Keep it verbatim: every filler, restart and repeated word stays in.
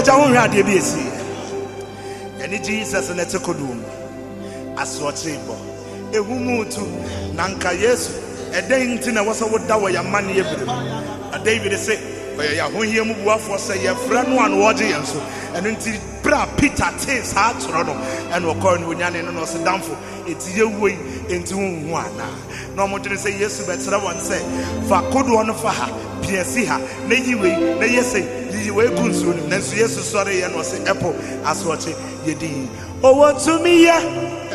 Meja won hwa de bi esi. Eni Jesus na te kodum. Asochebo. Ehumutu nanka Yesu. Eden nti na wasa woda wo ya mane ebere. David say, "Oya ya ho hie mu buafo say ye fra no an wo je yenso." Eno nti bra Peter tis ha toro no. Eno ko no nyane no no se damfo. Eti ye woi enti hu ana. No mo dwene say Yesu betra won say, "Fa kodo no fa ha, piesi ha, na yiwe, na yese, yiwe kunsu no." Nanso Yesu sori ye no say, "Epo asoche ye di." "Oh, what to me ya?"